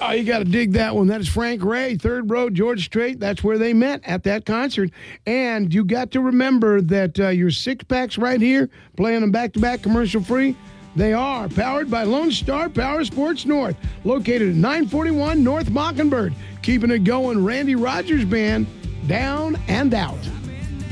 Oh, you got to dig that one. That is Frank Ray, Third Row, George Strait. That's where they met at that concert. And you got to remember that your six-packs right here, playing them back-to-back commercial-free, they are powered by Lone Star Power Sports North, located at 941 North Mockingbird. Keeping it going, Randy Rogers Band, down and out.